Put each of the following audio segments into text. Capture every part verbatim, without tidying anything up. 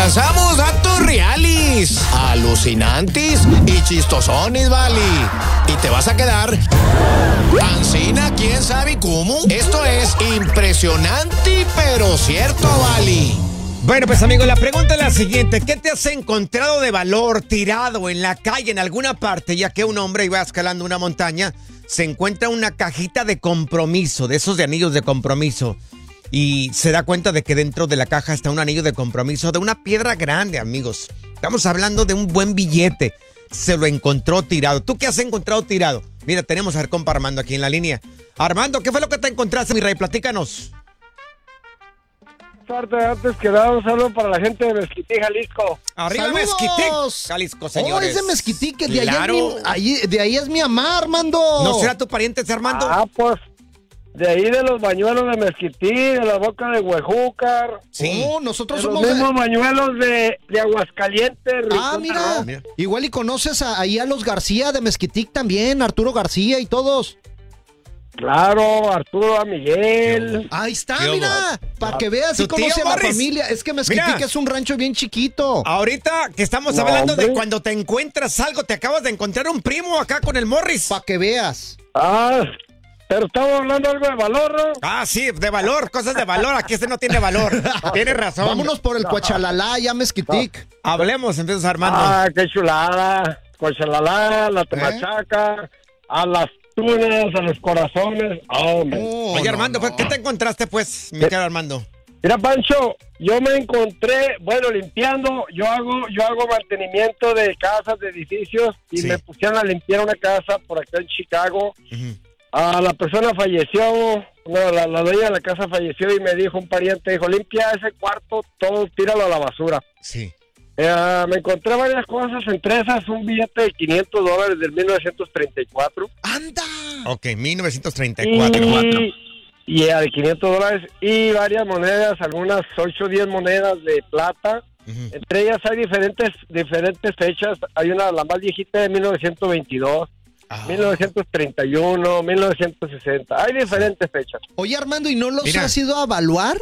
lanzamos datos reales, alucinantes y chistosones, vale. Y te vas a quedar ancina, quién sabe cómo. Esto es impresionante, pero cierto, vale. Bueno, pues amigo, la pregunta es la siguiente. ¿Qué te has encontrado de valor tirado en la calle en alguna parte, ya que un hombre iba escalando una montaña, se encuentra una cajita de compromiso, de esos de anillos de compromiso, y se da cuenta de que dentro de la caja está un anillo de compromiso de una piedra grande, amigos? Estamos hablando de un buen billete. Se lo encontró tirado. ¿Tú qué has encontrado tirado? Mira, tenemos al compa Armando aquí en la línea. Armando, ¿qué fue lo que te encontraste, mi rey? Platícanos. Antes que nada, un saludo para la gente de Mezquití, Jalisco. ¡Arriba ¡Saludos! Mezquití! Jalisco, señores. Oh, es de Mezquití, que de, Claro. allá es mi, ahí, de ahí es mi mamá, Armando. ¿No será tu pariente ese Armando? Ah, pues, de ahí de los bañuelos de Mezquití, de la boca de Huejúcar. Sí. Oh, nosotros De los somos de... mismos bañuelos de, de Aguascalientes. Ah, Rincón mira. Cerrado. Mira. Igual y conoces a, ahí a los García de Mezquitic también, Arturo García y todos. Claro, Arturo, a Miguel. Ahí está, ¿Qué mira, para que veas ¿Tu y conoce tío a la Morris? familia. Es que Mezquitic Mira. es un rancho bien chiquito. Ahorita que estamos No, hablando de hombre. cuando te encuentras algo, te acabas de encontrar un primo acá con el Morris. Para que veas. Ah, pero estamos hablando algo de valor, ¿no? Ah, sí, de valor, cosas de valor. Aquí este no tiene valor. Tienes razón. Vámonos por el Coachalalá, ya Mezquitic. Hablemos entonces, Armando. Ah, qué chulada. Cochalalá, la Temachaca, a las tunas, a los corazones. Oh, man. Oh, Oye, no, Armando, no. ¿qué te encontraste, pues, mi querido Armando? Mira, Pancho, yo me encontré, bueno, limpiando, yo hago yo hago mantenimiento de casas, de edificios, y Sí. me pusieron a limpiar una casa por acá en Chicago. Ujú. Ah, la persona falleció, no, la, la dueña de la casa falleció y me dijo, un pariente, dijo, limpia ese cuarto, todo, tíralo a la basura. Sí. Eh, me encontré varias cosas, entre esas un billete de quinientos dólares del mil novecientos treinta y cuatro. ¡Anda! Ok, mil novecientos treinta y cuatro. Y, y eh, de quinientos dólares y varias monedas, algunas ocho o diez monedas de plata. Ujú. Entre ellas hay diferentes diferentes fechas. Hay una, la más viejita, de mil novecientos veintidós, Ah. mil novecientos treinta y uno, mil novecientos sesenta. Hay diferentes fechas. Oye, Armando, ¿y no los Mira. has ido a evaluar?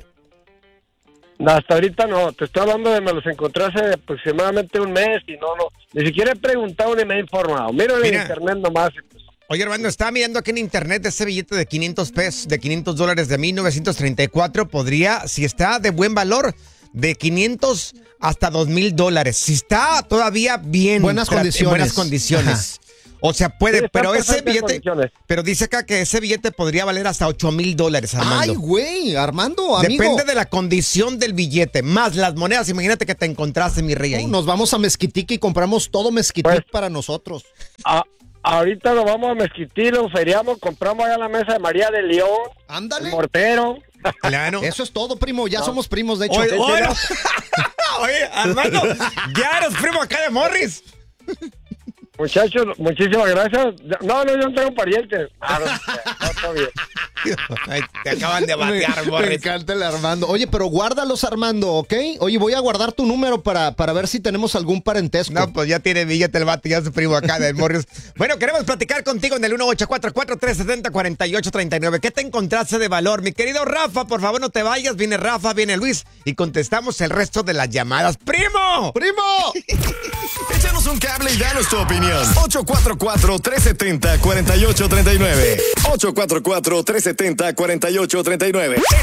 Hasta ahorita no, te estoy hablando de me los encontré hace aproximadamente un mes y no, no, ni siquiera he preguntado ni me he informado. Miro en Mira. internet nomás. y pues, Oye, Armando, estaba mirando aquí en internet ese billete de quinientos pesos, de quinientos dólares de mil novecientos treinta y cuatro. Podría, si está de buen valor, de quinientos hasta dos mil dólares. Si está todavía bien. Buenas tra- en condiciones. buenas condiciones. O sea, Sí, puede, está pero en ese perfectas billete, condiciones. pero dice acá que ese billete podría valer hasta ocho mil dólares, Armando. Ay, güey, Armando, amigo. Depende de la condición del billete, más las monedas. Imagínate que te encontraste, mi rey, ahí. Nos vamos a Mezquitic y compramos todo Mezquitic Pues- para nosotros. a- ahorita nos vamos a Mezquití, lo feriamos, compramos allá la mesa de María de León, el Ándale. mortero. Claro. Eso es todo, primo. Ya somos primos, de hecho. Oye, Sí, oye, sí, oye, Armando, ya eres primo acá de Morris. Muchachos, muchísimas gracias. No, no, yo no tengo parientes. Ah, no, no, está bien. Ay, te acaban de Me, batear, me Morris. encanta el Armando. Oye, pero guárdalos, Armando, ¿ok? Oye, voy a guardar tu número para, para ver si tenemos algún parentesco. No, pues ya tiene billete el vato, ya es su primo acá de Morris. Bueno, queremos platicar contigo en el uno ocho cuatro cuatro, tres siete cero, cuatro ocho tres nueve. ¿Qué te encontraste de valor? Mi querido Rafa, por favor, no te vayas. Viene Rafa, viene Luis y contestamos el resto de las llamadas. ¡Primo! ¡Primo! Échanos un cable y danos tu opinión. ocho cuatro cuatro, tres siete cero, cuatro ocho tres nueve. ocho cuatro cuatro, tres siete cero, cuatro ocho tres nueve.